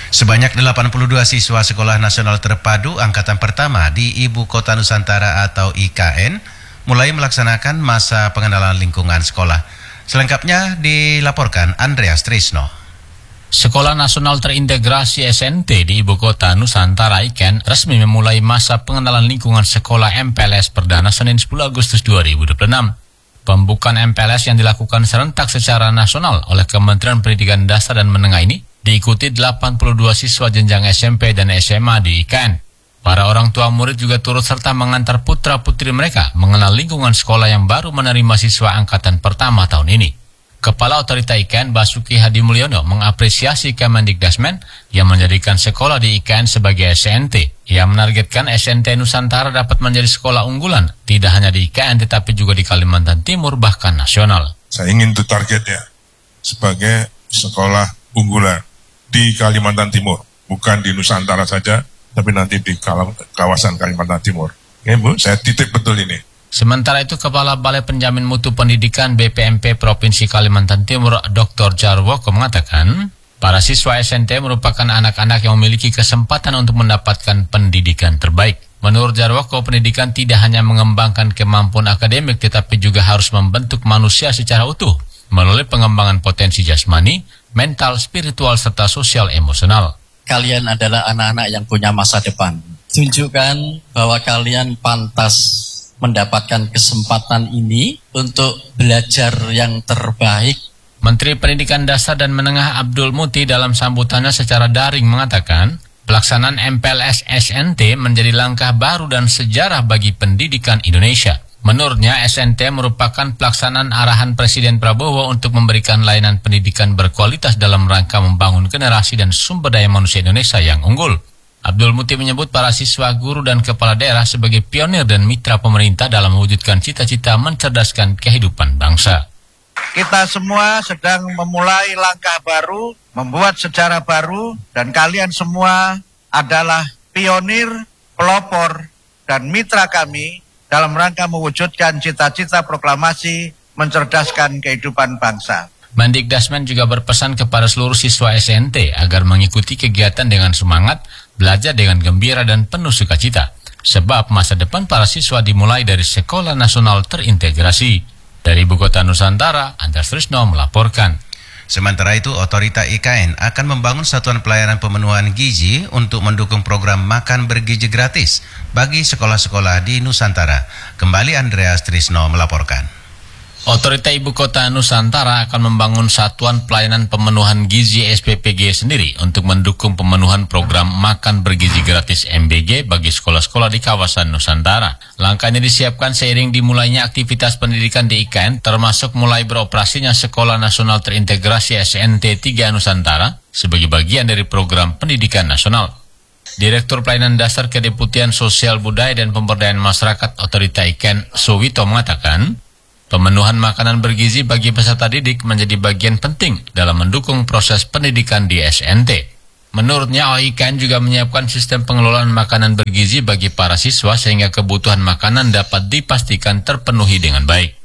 Sebanyak 82 siswa Sekolah Nasional Terpadu Angkatan Pertama di Ibu Kota Nusantara atau IKN mulai melaksanakan masa pengenalan lingkungan sekolah. Selengkapnya dilaporkan Andreas Trisno. Sekolah Nasional Terintegrasi SNT di Ibu Kota Nusantara IKN resmi memulai masa pengenalan lingkungan sekolah MPLS perdana Senin 10 Agustus 2026. Pembukaan MPLS yang dilakukan serentak secara nasional oleh Kementerian Pendidikan Dasar dan Menengah ini diikuti 82 siswa jenjang SMP dan SMA di IKN. Para orang tua murid juga turut serta mengantar putra-putri mereka mengenal lingkungan sekolah yang baru menerima siswa angkatan pertama tahun ini. Kepala Otorita IKN Basuki Hadi Mulyono mengapresiasi Kemendikdasmen yang menjadikan sekolah di IKN sebagai SNT. Ia menargetkan SNT Nusantara dapat menjadi sekolah unggulan, tidak hanya di IKN tetapi juga di Kalimantan Timur bahkan nasional. Saya ingin itu targetnya sebagai sekolah unggulan di Kalimantan Timur, bukan di Nusantara saja, tapi nanti di kawasan Kalimantan Timur. Oke Bu, saya titip betul ini. Sementara itu, Kepala Balai Penjamin Mutu Pendidikan BPMP Provinsi Kalimantan Timur, Dr. Jarwoko mengatakan, para siswa SNT merupakan anak-anak yang memiliki kesempatan untuk mendapatkan pendidikan terbaik. Menurut Jarwoko, pendidikan tidak hanya mengembangkan kemampuan akademik, tetapi juga harus membentuk manusia secara utuh, melalui pengembangan potensi jasmani, mental, spiritual, serta sosial emosional. Kalian adalah anak-anak yang punya masa depan. Tunjukkan bahwa kalian pantas mendapatkan kesempatan ini untuk belajar yang terbaik. Menteri Pendidikan Dasar dan Menengah Abdul Muti dalam sambutannya secara daring mengatakan, pelaksanaan MPLS SNT menjadi langkah baru dan sejarah bagi pendidikan Indonesia. Menurutnya, SNT merupakan pelaksanaan arahan Presiden Prabowo untuk memberikan layanan pendidikan berkualitas dalam rangka membangun generasi dan sumber daya manusia Indonesia yang unggul. Abdul Muti menyebut para siswa, guru, dan kepala daerah sebagai pionir dan mitra pemerintah dalam mewujudkan cita-cita mencerdaskan kehidupan bangsa. Kita semua sedang memulai langkah baru, membuat sejarah baru, dan kalian semua adalah pionir, pelopor, dan mitra kami dalam rangka mewujudkan cita-cita proklamasi mencerdaskan kehidupan bangsa. Mendikdasmen juga berpesan kepada seluruh siswa SNT agar mengikuti kegiatan dengan semangat, belajar dengan gembira dan penuh sukacita. Sebab masa depan para siswa dimulai dari Sekolah Nasional Terintegrasi. Dari Ibu Kota Nusantara, Andreas Trisno melaporkan. Sementara itu, Otorita IKN akan membangun satuan pelayanan pemenuhan gizi untuk mendukung program makan bergizi gratis bagi sekolah-sekolah di Nusantara. Kembali Andreas Trisno melaporkan. Otorita Ibu Kota Nusantara akan membangun Satuan Pelayanan Pemenuhan Gizi SPPG sendiri untuk mendukung pemenuhan program makan bergizi gratis MBG bagi sekolah-sekolah di kawasan Nusantara. Langkah ini disiapkan seiring dimulainya aktivitas pendidikan di IKN, termasuk mulai beroperasinya Sekolah Nasional Terintegrasi SNT 3 Nusantara sebagai bagian dari program pendidikan nasional. Direktur Pelayanan Dasar Kedeputian Sosial Budaya dan Pemberdayaan Masyarakat Otorita IKN, Suwito mengatakan, pemenuhan makanan bergizi bagi peserta didik menjadi bagian penting dalam mendukung proses pendidikan di SNT. Menurutnya, OIKN juga menyiapkan sistem pengelolaan makanan bergizi bagi para siswa sehingga kebutuhan makanan dapat dipastikan terpenuhi dengan baik.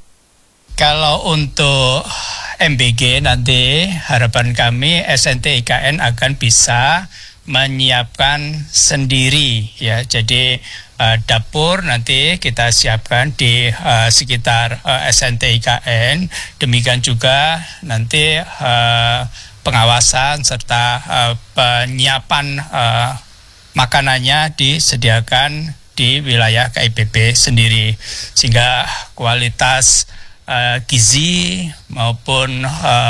Kalau untuk MBG nanti harapan kami SNT IKN akan bisa menyiapkan sendiri ya. Jadi dapur nanti kita siapkan di sekitar SNT IKN. Demikian juga nanti pengawasan serta penyiapan makanannya disediakan di wilayah KIPP sendiri, sehingga kualitas gizi maupun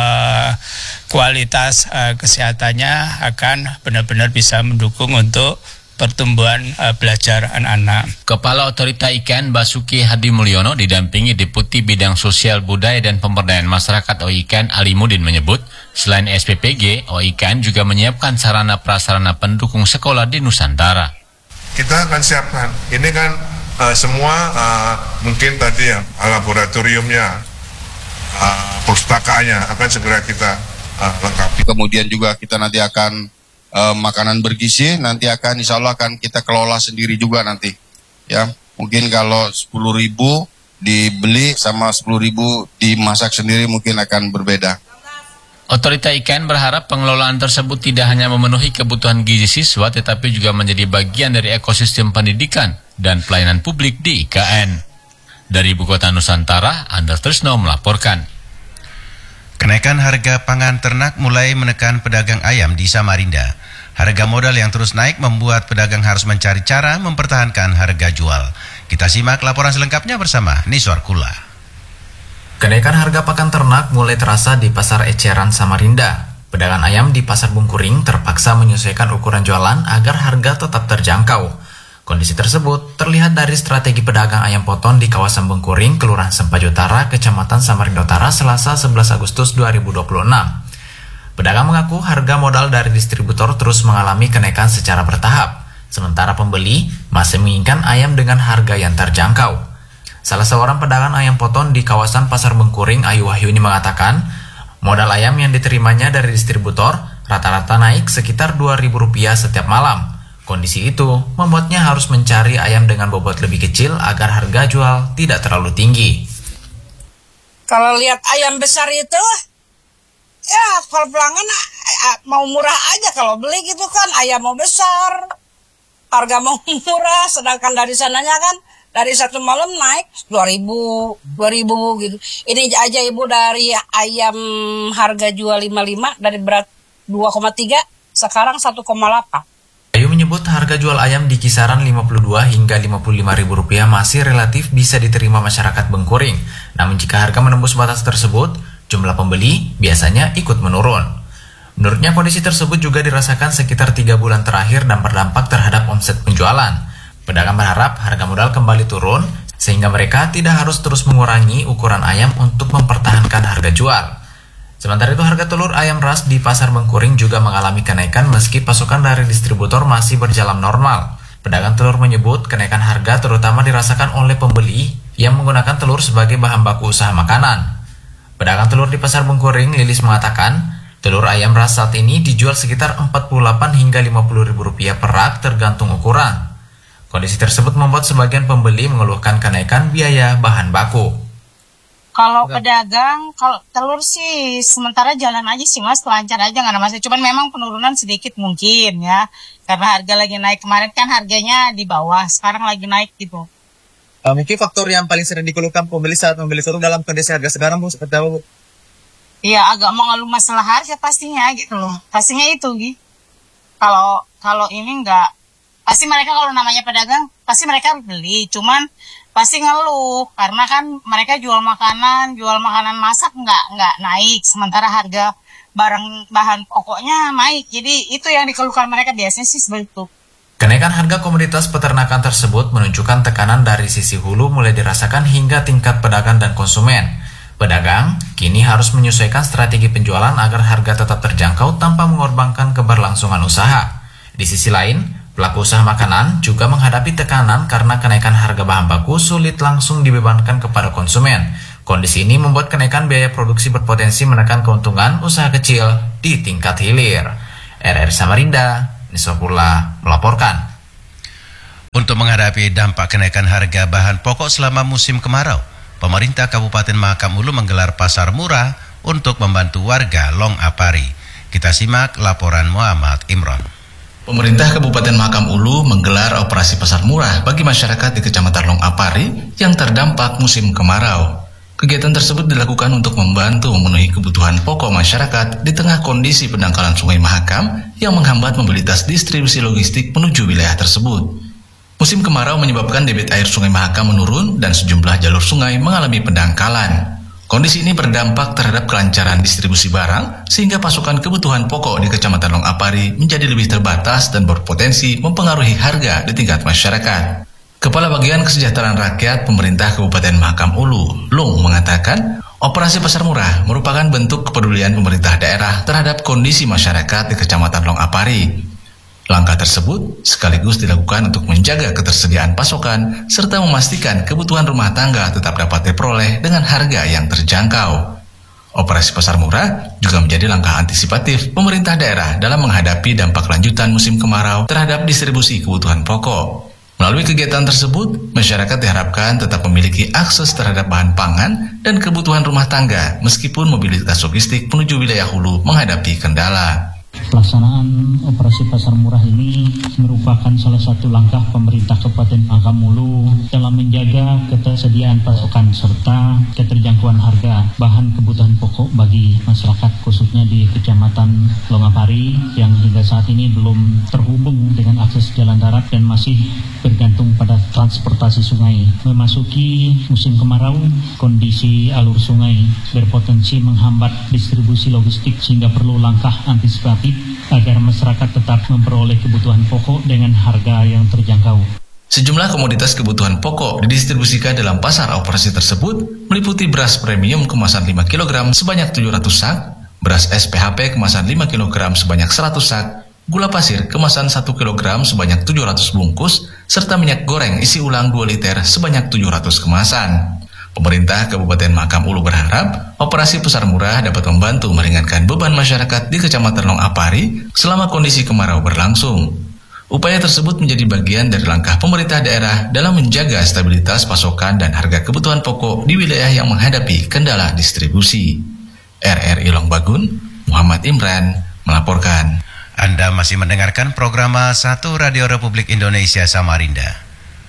kualitas kesehatannya akan benar-benar bisa mendukung untuk pertumbuhan belajar anak-anak. Kepala Otorita IKN Basuki Hadi Mulyono didampingi Deputi Bidang Sosial Budaya dan Pemberdayaan Masyarakat OIKN Alimudin menyebut, selain SPPG, OIKN juga menyiapkan sarana prasarana pendukung sekolah di Nusantara. Kita akan siapkan, ini kan semua mungkin tadi ya laboratoriumnya, pustakaannya akan segera kita lengkapi. Kemudian juga kita nanti akan makanan bergizi nanti akan insya Allah akan kita kelola sendiri juga nanti ya. Mungkin kalau 10.000 dibeli sama 10.000 dimasak sendiri mungkin akan berbeda. Otorita IKN berharap pengelolaan tersebut tidak hanya memenuhi kebutuhan gizi siswa, tetapi juga menjadi bagian dari ekosistem pendidikan dan pelayanan publik di IKN. Dari Ibu Kota Nusantara, Andal Trisno melaporkan. Kenaikan harga pangan ternak mulai menekan pedagang ayam di Samarinda. Harga modal yang terus naik membuat pedagang harus mencari cara mempertahankan harga jual. Kita simak laporan selengkapnya bersama Niswar Kula. Kenaikan harga pakan ternak mulai terasa di Pasar Eceran Samarinda. Pedagang ayam di Pasar Bungkuring terpaksa menyesuaikan ukuran jualan agar harga tetap terjangkau. Kondisi tersebut terlihat dari strategi pedagang ayam potong di kawasan Bungkuring, Kelurahan Sempaja Utara, Kecamatan Samarinda Utara, Selasa 11 Agustus 2026. Pedagang mengaku harga modal dari distributor terus mengalami kenaikan secara bertahap, sementara pembeli masih menginginkan ayam dengan harga yang terjangkau. Salah seorang pedagang ayam potong di kawasan Pasar Bungkuring, Ayu Wahyuni, mengatakan modal ayam yang diterimanya dari distributor rata-rata naik sekitar Rp2.000 setiap malam. Kondisi itu membuatnya harus mencari ayam dengan bobot lebih kecil agar harga jual tidak terlalu tinggi. Kalau lihat ayam besar itu, ya kalau pelanggan mau murah aja kalau beli gitu kan, ayam mau besar, harga mau murah, sedangkan dari sananya kan dari satu malam naik 2.000 gitu. Ini aja Ibu dari ayam harga jual 55 dari berat 2,3 sekarang 1,8. Ayu menyebut harga jual ayam di kisaran Rp52 hingga Rp55.000 masih relatif bisa diterima masyarakat Bungkuring. Namun jika harga menembus batas tersebut, jumlah pembeli biasanya ikut menurun. Menurutnya kondisi tersebut juga dirasakan sekitar 3 bulan terakhir dan berdampak terhadap omset penjualan. Pedagang berharap harga modal kembali turun sehingga mereka tidak harus terus mengurangi ukuran ayam untuk mempertahankan harga jual. Sementara itu harga telur ayam ras di Pasar Bungkuring juga mengalami kenaikan meski pasokan dari distributor masih berjalan normal. Pedagang telur menyebut kenaikan harga terutama dirasakan oleh pembeli yang menggunakan telur sebagai bahan baku usaha makanan. Pedagang telur di Pasar Bungkuring, Lilis, mengatakan telur ayam ras saat ini dijual sekitar Rp48 hingga Rp50.000 per rak tergantung ukuran. Kondisi tersebut membuat sebagian pembeli mengeluhkan kenaikan biaya bahan baku. Kalau pedagang, kalau telur sih sementara jalan aja sih Mas, lancar aja nggak ada masalah. Cuman memang penurunan sedikit mungkin ya, karena harga lagi naik. Kemarin kan harganya di bawah, sekarang lagi naik gitu. Mungkin faktor yang paling sering dikeluhkan pembeli saat membeli telur dalam kondisi harga sekarang Bu, seperti apa Bu? Iya, agak mengeluh masalah harga pastinya gitu loh. Pastinya itu gitu. Kalau ini nggak. Pasti mereka kalau namanya pedagang, pasti mereka beli. Cuman pasti ngeluh karena kan mereka jual makanan masak nggak naik. Sementara harga bahan pokoknya naik. Jadi itu yang dikeluhkan mereka biasanya sih seperti itu. Kenaikan harga komoditas peternakan tersebut menunjukkan tekanan dari sisi hulu mulai dirasakan hingga tingkat pedagang dan konsumen. Pedagang kini harus menyesuaikan strategi penjualan agar harga tetap terjangkau tanpa mengorbankan keberlangsungan usaha. Di sisi lain, pelaku usaha makanan juga menghadapi tekanan karena kenaikan harga bahan baku sulit langsung dibebankan kepada konsumen. Kondisi ini membuat kenaikan biaya produksi berpotensi menekan keuntungan usaha kecil di tingkat hilir. RRI Samarinda, Niswar Kula melaporkan. Untuk menghadapi dampak kenaikan harga bahan pokok selama musim kemarau, pemerintah Kabupaten Mahakam Ulu menggelar pasar murah untuk membantu warga Long Apari. Kita simak laporan Muhammad Imron. Pemerintah Kabupaten Mahakam Ulu menggelar operasi pasar murah bagi masyarakat di Kecamatan Long Apari yang terdampak musim kemarau. Kegiatan tersebut dilakukan untuk membantu memenuhi kebutuhan pokok masyarakat di tengah kondisi pendangkalan Sungai Mahakam yang menghambat mobilitas distribusi logistik menuju wilayah tersebut. Musim kemarau menyebabkan debit air Sungai Mahakam menurun dan sejumlah jalur sungai mengalami pendangkalan. Kondisi ini berdampak terhadap kelancaran distribusi barang sehingga pasokan kebutuhan pokok di Kecamatan Long Apari menjadi lebih terbatas dan berpotensi mempengaruhi harga di tingkat masyarakat. Kepala Bagian Kesejahteraan Rakyat Pemerintah Kabupaten Mahakam Ulu, Lung, mengatakan operasi pasar murah merupakan bentuk kepedulian pemerintah daerah terhadap kondisi masyarakat di Kecamatan Long Apari. Langkah tersebut sekaligus dilakukan untuk menjaga ketersediaan pasokan serta memastikan kebutuhan rumah tangga tetap dapat diperoleh dengan harga yang terjangkau. Operasi pasar murah juga menjadi langkah antisipatif pemerintah daerah dalam menghadapi dampak lanjutan musim kemarau terhadap distribusi kebutuhan pokok. Melalui kegiatan tersebut, masyarakat diharapkan tetap memiliki akses terhadap bahan pangan dan kebutuhan rumah tangga meskipun mobilitas logistik menuju wilayah hulu menghadapi kendala. Pelaksanaan operasi pasar murah ini merupakan salah satu langkah pemerintah Kabupaten Makam Ulu dalam menjaga ketersediaan pasokan serta keterjangkauan harga bahan kebutuhan pokok bagi masyarakat khususnya di Kecamatan Longapari yang hingga saat ini belum terhubung dengan akses jalan darat dan masih bergantung pada transportasi sungai. Memasuki musim kemarau, kondisi alur sungai berpotensi menghambat distribusi logistik sehingga perlu langkah antisipatif agar masyarakat tetap memperoleh kebutuhan pokok dengan harga yang terjangkau. Sejumlah komoditas kebutuhan pokok didistribusikan dalam pasar operasi tersebut meliputi beras premium kemasan 5 kg sebanyak 700 sak, beras SPHP kemasan 5 kg sebanyak 100 sak, gula pasir kemasan 1 kg sebanyak 700 bungkus, serta minyak goreng isi ulang 2 liter sebanyak 700 kemasan. Pemerintah Kabupaten Makam Ulu berharap operasi pasar murah dapat membantu meringankan beban masyarakat di Kecamatan Longapari selama kondisi kemarau berlangsung. Upaya tersebut menjadi bagian dari langkah pemerintah daerah dalam menjaga stabilitas pasokan dan harga kebutuhan pokok di wilayah yang menghadapi kendala distribusi. RRI Longbagun, Muhammad Imran melaporkan. Anda masih mendengarkan program 1 Radio Republik Indonesia Samarinda.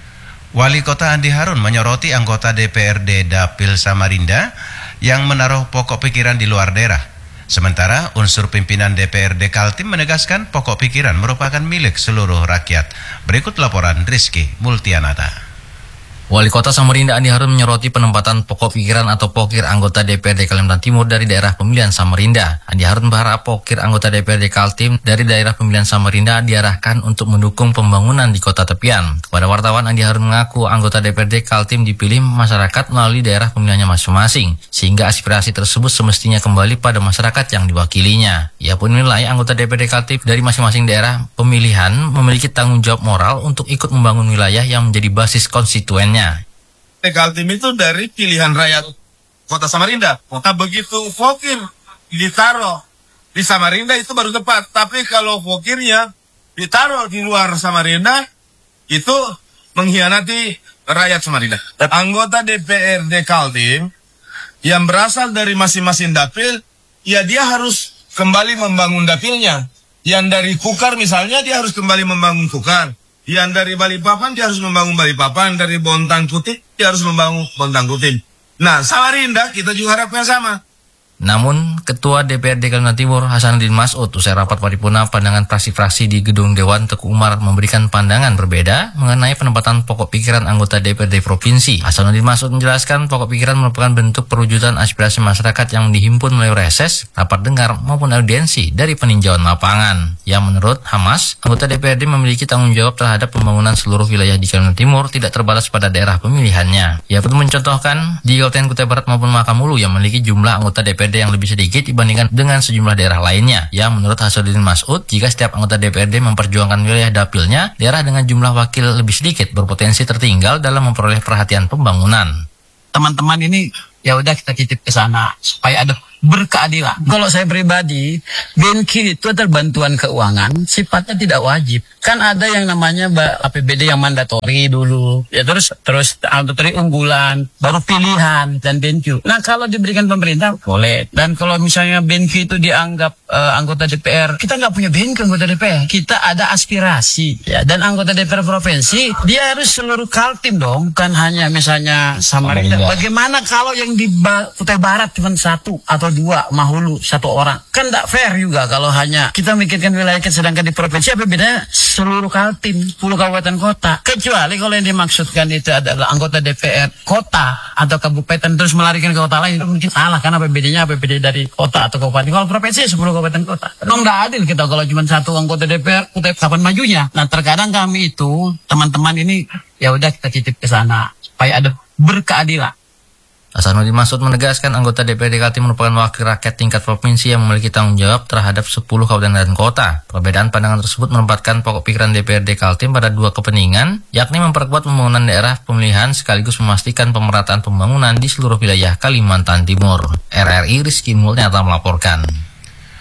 Wali Kota Andi Harun menyoroti anggota DPRD Dapil Samarinda yang menaruh pokok pikiran di luar daerah. Sementara unsur pimpinan DPRD Kaltim menegaskan pokok pikiran merupakan milik seluruh rakyat. Berikut laporan Rizky Multianata. Wali Kota Samarinda Andi Harun menyoroti penempatan pokok pikiran atau pokir anggota DPRD Kalimantan Timur dari daerah pemilihan Samarinda. Andi Harun berharap pokir anggota DPRD Kaltim dari daerah pemilihan Samarinda diarahkan untuk mendukung pembangunan di kota tepian. Kepada wartawan, Andi Harun mengaku anggota DPRD Kaltim dipilih masyarakat melalui daerah pemilihannya masing-masing, sehingga aspirasi tersebut semestinya kembali pada masyarakat yang diwakilinya. Ia pun menilai anggota DPRD Kaltim dari masing-masing daerah pemilihan memiliki tanggung jawab moral untuk ikut membangun wilayah yang menjadi basis konstituennya. Kaltim itu dari pilihan rakyat kota Samarinda. Nah, begitu pokir ditaruh di Samarinda itu baru tepat. Tapi kalau pokirnya ditaruh di luar Samarinda, itu mengkhianati rakyat Samarinda. Anggota DPRD Kaltim yang berasal dari masing-masing dapil, ya dia harus kembali membangun dapilnya. Yang dari Kukar misalnya, dia harus kembali membangun Kukar. Yang dari Balikpapan dia harus membangun Balikpapan, dari Bontang Putih dia harus membangun Bontang Putih. Nah, Samarinda kita juga harapnya sama. Namun, Ketua DPRD Kalimantan Timur Hasanuddin Mas'ud usai rapat paripurna pandangan fraksi-fraksi di Gedung Dewan Teguh Umar memberikan pandangan berbeda mengenai penempatan pokok pikiran anggota DPRD Provinsi. Hasanuddin Mas'ud menjelaskan pokok pikiran merupakan bentuk perwujudan aspirasi masyarakat yang dihimpun melalui reses, rapat dengar maupun audiensi dari peninjauan lapangan. Yang menurut Hamas, anggota DPRD memiliki tanggung jawab terhadap pembangunan seluruh wilayah di Kalimantan Timur tidak terbatas pada daerah pemilihannya. Ia pun mencontohkan di Kabupaten Kutai Barat maupun Makam Ulu yang memiliki jumlah anggota DPRD yang lebih sedikit dibandingkan dengan sejumlah daerah lainnya. Yang menurut Hasanuddin Mas'ud, jika setiap anggota DPRD memperjuangkan wilayah dapilnya, daerah dengan jumlah wakil lebih sedikit berpotensi tertinggal dalam memperoleh perhatian pembangunan. Teman-teman ini ya udah kita titip ke sana supaya ada berkeadilan. Kalau saya pribadi, Benki itu adalah bantuan keuangan, sifatnya tidak wajib. Kan ada yang namanya APBD yang mandatori dulu, ya terus mandatori unggulan, baru pilihan dan Benki. Nah kalau diberikan pemerintah boleh. Dan kalau misalnya Benki itu dianggap anggota DPR, kita nggak punya Benki anggota DPR, kita ada aspirasi. Ya, dan anggota DPR provinsi dia harus seluruh Kaltim dong, bukan hanya misalnya Samarinda. Bagaimana kalau yang di Kutai Barat cuma 1 atau 2, Mahulu 1 orang, kan tidak fair juga kalau hanya kita mikirkan wilayah sedangkan di provinsi apa bedanya seluruh Kaltim 10 kabupaten kota. Kecuali kalau yang dimaksudkan itu adalah anggota DPR kota atau kabupaten terus melarikan ke kota lain, mungkin salah karena APBD-nya APBD dari kota atau kabupaten. Kalau provinsi 10 kabupaten kota, dong tidak adil kita kalau cuma 1 anggota DPR Kutai, kapan majunya. Nah terkadang kami itu teman-teman ini ya udah kita titip ke sana supaya ada berkeadilan. Hasanuddin Mas'ud menegaskan anggota DPRD Kaltim merupakan wakil rakyat tingkat provinsi yang memiliki tanggung jawab terhadap 10 kabupaten dan kota. Perbedaan pandangan tersebut menempatkan pokok pikiran DPRD Kaltim pada 2 kepentingan, yakni memperkuat pembangunan daerah pemilihan sekaligus memastikan pemerataan pembangunan di seluruh wilayah Kalimantan Timur. RRI Rizky Multianata melaporkan.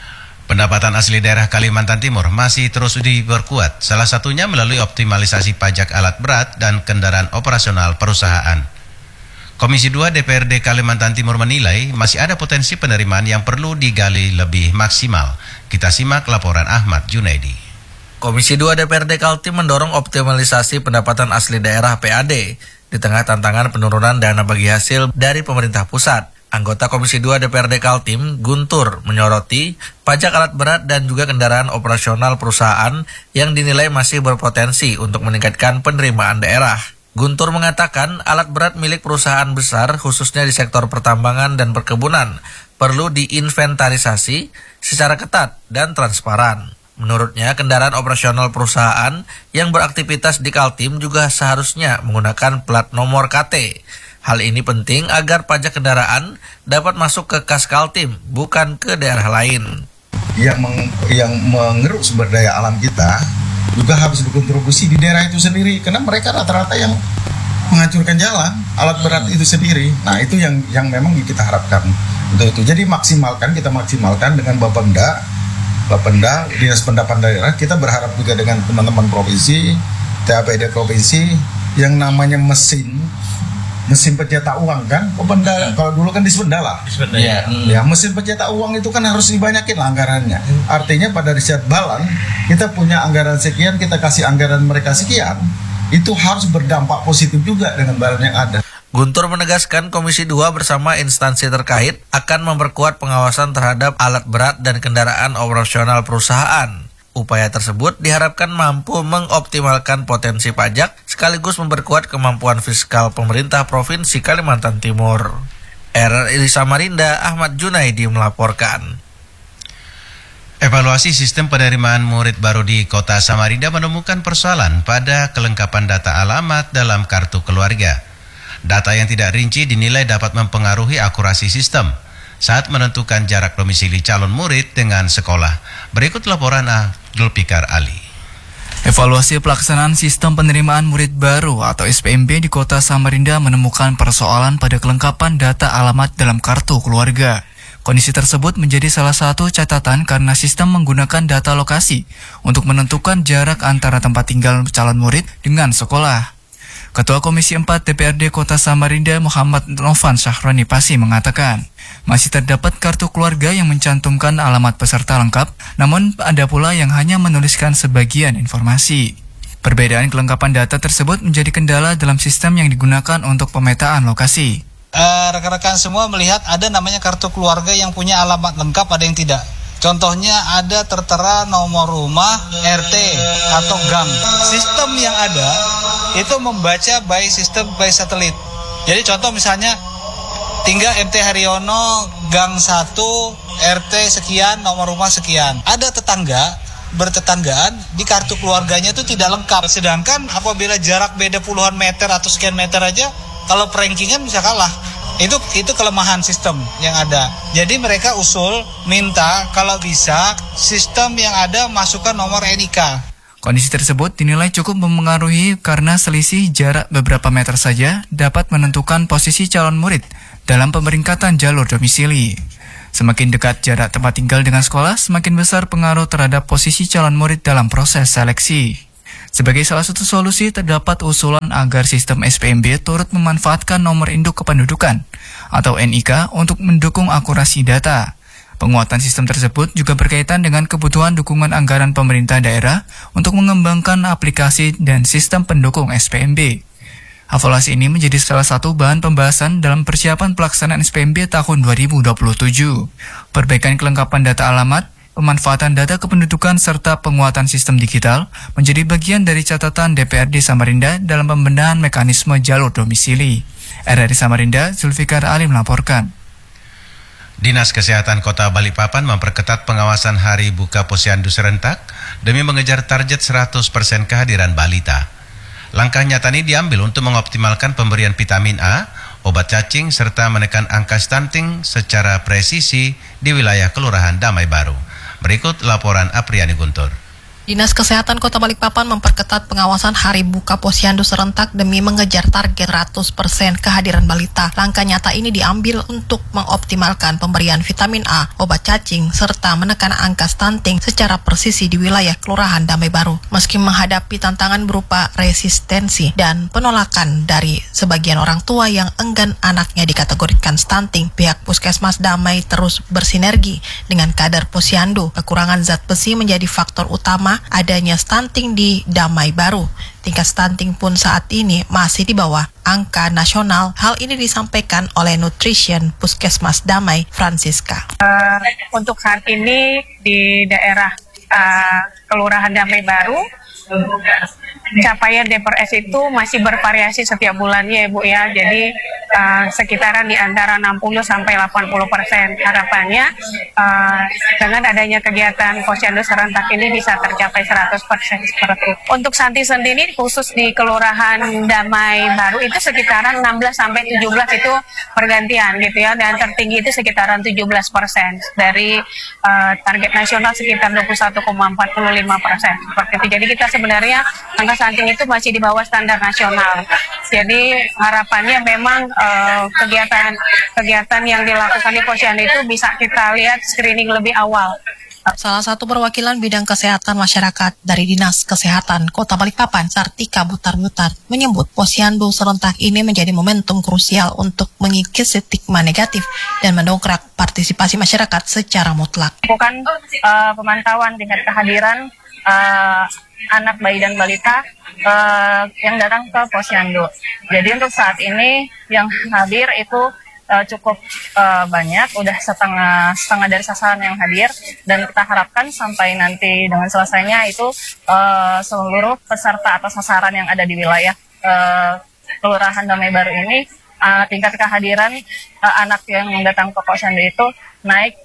Pendapatan asli daerah Kalimantan Timur masih terus diperkuat, salah satunya melalui optimalisasi pajak alat berat dan kendaraan operasional perusahaan. Komisi 2 DPRD Kalimantan Timur menilai masih ada potensi penerimaan yang perlu digali lebih maksimal. Kita simak laporan Ahmad Junaidi. Komisi 2 DPRD Kaltim mendorong optimalisasi pendapatan asli daerah PAD di tengah tantangan penurunan dana bagi hasil dari pemerintah pusat. Anggota Komisi 2 DPRD Kaltim, Guntur, menyoroti pajak alat berat dan juga kendaraan operasional perusahaan yang dinilai masih berpotensi untuk meningkatkan penerimaan daerah. Guntur mengatakan alat berat milik perusahaan besar khususnya di sektor pertambangan dan perkebunan perlu diinventarisasi secara ketat dan transparan. Menurutnya, kendaraan operasional perusahaan yang beraktivitas di Kaltim juga seharusnya menggunakan plat nomor KT. Hal ini penting agar pajak kendaraan dapat masuk ke kas Kaltim, bukan ke daerah lain. Yang mengeruk sumber daya alam kita juga harus berkontribusi di daerah itu sendiri, karena mereka rata-rata yang menghancurkan jalan, alat berat itu sendiri. Nah, itu yang memang kita harapkan untuk itu. Jadi kita maksimalkan dengan Bapenda, Dinas Pendapatan Daerah. Kita berharap juga dengan teman-teman provinsi, TAPD provinsi, yang namanya mesin pencetak uang kan, kalau dulu kan di Spenda lah. Ya, mesin pencetak uang itu kan harus dibanyakin anggarannya. Artinya pada riset balan kita punya anggaran sekian, kita kasih anggaran mereka sekian, itu harus berdampak positif juga dengan balan yang ada. Guntur menegaskan Komisi 2 bersama instansi terkait akan memperkuat pengawasan terhadap alat berat dan kendaraan operasional perusahaan. Upaya tersebut diharapkan mampu mengoptimalkan potensi pajak sekaligus memperkuat kemampuan fiskal pemerintah Provinsi Kalimantan Timur. RRI Samarinda, Ahmad Junaidi melaporkan. Evaluasi sistem penerimaan murid baru di Kota Samarinda menemukan persoalan pada kelengkapan data alamat dalam kartu keluarga. Data yang tidak rinci dinilai dapat mempengaruhi akurasi sistem saat menentukan jarak domisili calon murid dengan sekolah. Berikut laporan Zulfikar Ali. Evaluasi pelaksanaan sistem penerimaan murid baru atau SPMB di Kota Samarinda menemukan persoalan pada kelengkapan data alamat dalam kartu keluarga. Kondisi tersebut menjadi salah satu catatan karena sistem menggunakan data lokasi untuk menentukan jarak antara tempat tinggal calon murid dengan sekolah. Ketua Komisi 4 DPRD Kota Samarinda Muhammad Novan Syahroni Pasi mengatakan, masih terdapat kartu keluarga yang mencantumkan alamat peserta lengkap, namun ada pula yang hanya menuliskan sebagian informasi. Perbedaan kelengkapan data tersebut menjadi kendala dalam sistem yang digunakan untuk pemetaan lokasi. Rekan-rekan semua melihat ada namanya kartu keluarga yang punya alamat lengkap, ada yang tidak. Contohnya ada tertera nomor rumah, RT, atau gang. Sistem yang ada itu membaca by sistem by satelit. Jadi contoh misalnya tinggal MT Haryono, gang 1, RT sekian, nomor rumah sekian. Ada tetangga, bertetanggaan, di kartu keluarganya itu tidak lengkap. Sedangkan apabila jarak beda puluhan meter atau sekian meter aja, kalau perankingan bisa kalah. Itu kelemahan sistem yang ada. Jadi mereka usul minta kalau bisa sistem yang ada masukkan nomor NIK. Kondisi tersebut dinilai cukup mempengaruhi karena selisih jarak beberapa meter saja dapat menentukan posisi calon murid dalam pemeringkatan jalur domisili. Semakin dekat jarak tempat tinggal dengan sekolah, semakin besar pengaruh terhadap posisi calon murid dalam proses seleksi. Sebagai salah satu solusi, terdapat usulan agar sistem SPMB turut memanfaatkan nomor induk kependudukan atau NIK untuk mendukung akurasi data. Penguatan sistem tersebut juga berkaitan dengan kebutuhan dukungan anggaran pemerintah daerah untuk mengembangkan aplikasi dan sistem pendukung SPMB. Evaluasi ini menjadi salah satu bahan pembahasan dalam persiapan pelaksanaan SPMB tahun 2027. Perbaikan kelengkapan data alamat, pemanfaatan data kependudukan serta penguatan sistem digital menjadi bagian dari catatan DPRD Samarinda dalam pembenahan mekanisme jalur domisili. RRI Samarinda, Zulfikar Ali melaporkan. Dinas Kesehatan Kota Balikpapan memperketat pengawasan Hari Buka Posyandu serentak demi mengejar target 100% kehadiran balita. Langkah nyata ini diambil untuk mengoptimalkan pemberian vitamin A, obat cacing, serta menekan angka stunting secara presisi di wilayah Kelurahan Damai Baru. Berikut laporan Apriani Guntur. Dinas Kesehatan Kota Balikpapan memperketat pengawasan hari buka posyandu serentak demi mengejar target 100% kehadiran balita. Langkah nyata ini diambil untuk mengoptimalkan pemberian vitamin A, obat cacing, serta menekan angka stunting secara presisi di wilayah Kelurahan Damai Baru. Meski menghadapi tantangan berupa resistensi dan penolakan dari sebagian orang tua yang enggan anaknya dikategorikan stunting, pihak Puskesmas Damai terus bersinergi dengan kader posyandu. Kekurangan zat besi menjadi faktor utama adanya stunting di Damai Baru. Tingkat stunting pun saat ini masih di bawah angka nasional. Hal ini disampaikan oleh Nutrition Puskesmas Damai, Francisca. Untuk saat ini di daerah Kelurahan Damai Baru, capaian DPRS itu masih bervariasi setiap bulannya, Bu ya. Jadi sekitaran di antara 60 sampai 80%. Harapannya dengan adanya kegiatan posyandu serentak ini bisa tercapai 100% seperti itu. Untuk Santi sendiri khusus di Kelurahan Damai Baru itu sekitaran 16 sampai 17 itu pergantian gitu ya, dan tertinggi itu sekitaran 17% dari target nasional sekitar 21,45% seperti itu. Jadi kita sebenarnya angka stunting itu masih di bawah standar nasional. Jadi harapannya memang kegiatan yang dilakukan di posyandu itu bisa kita lihat screening lebih awal. Salah satu perwakilan bidang kesehatan masyarakat dari Dinas Kesehatan Kota Balikpapan, Sartika Butar-Butar, menyebut posyandu serentak ini menjadi momentum krusial untuk mengikis stigma negatif dan mendongkrak partisipasi masyarakat secara mutlak. Bukan pemantauan tingkat kehadiran anak, bayi, dan balita yang datang ke posyandu. Jadi untuk saat ini yang hadir itu cukup banyak, udah setengah dari sasaran yang hadir, dan kita harapkan sampai nanti dengan selesainya itu seluruh peserta atau sasaran yang ada di wilayah Kelurahan Damai Baru ini tingkat kehadiran anak yang datang ke posyandu itu naik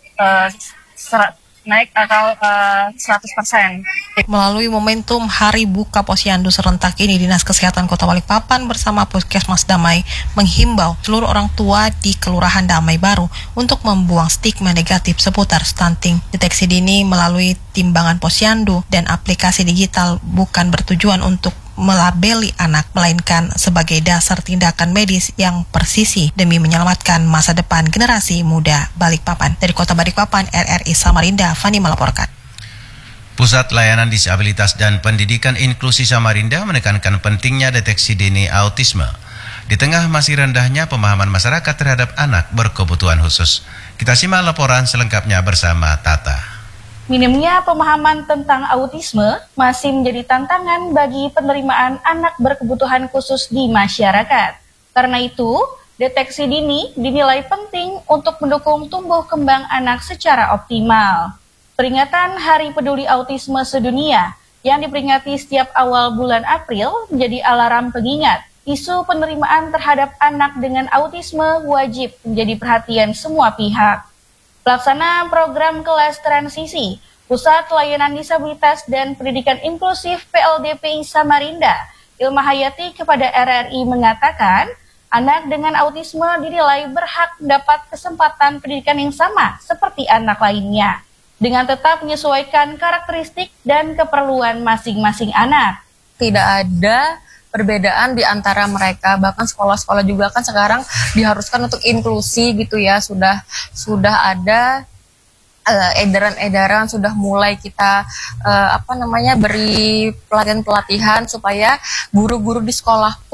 atau 100%. Melalui momentum Hari Buka Posyandu Serentak ini, Dinas Kesehatan Kota Balikpapan bersama Puskesmas Damai menghimbau seluruh orang tua di Kelurahan Damai Baru untuk membuang stigma negatif seputar stunting. Deteksi dini melalui timbangan posyandu dan aplikasi digital bukan bertujuan untuk melabeli anak, melainkan sebagai dasar tindakan medis yang presisi demi menyelamatkan masa depan generasi muda Balikpapan. Dari Kota Balikpapan, RRI Samarinda, Fani melaporkan. Pusat Layanan Disabilitas dan Pendidikan Inklusi Samarinda menekankan pentingnya deteksi dini autisme di tengah masih rendahnya pemahaman masyarakat terhadap anak berkebutuhan khusus. Kita simak laporan selengkapnya bersama Tata. Minimnya pemahaman tentang autisme masih menjadi tantangan bagi penerimaan anak berkebutuhan khusus di masyarakat. Karena itu, deteksi dini dinilai penting untuk mendukung tumbuh kembang anak secara optimal. Peringatan Hari Peduli Autisme Sedunia yang diperingati setiap awal bulan April menjadi alarm pengingat. Isu penerimaan terhadap anak dengan autisme wajib menjadi perhatian semua pihak. Pelaksana program kelas transisi, Pusat Layanan Disabilitas dan Pendidikan Inklusif PLDPI Samarinda, Ilma Hayati kepada RRI mengatakan, anak dengan autisme dinilai berhak mendapat kesempatan pendidikan yang sama seperti anak lainnya, dengan tetap menyesuaikan karakteristik dan keperluan masing-masing anak. Tidak ada perbedaan di antara mereka, bahkan sekolah-sekolah juga kan sekarang diharuskan untuk inklusi gitu ya, sudah ada edaran-edaran, sudah mulai kita beri pelatihan-pelatihan supaya guru-guru di sekolah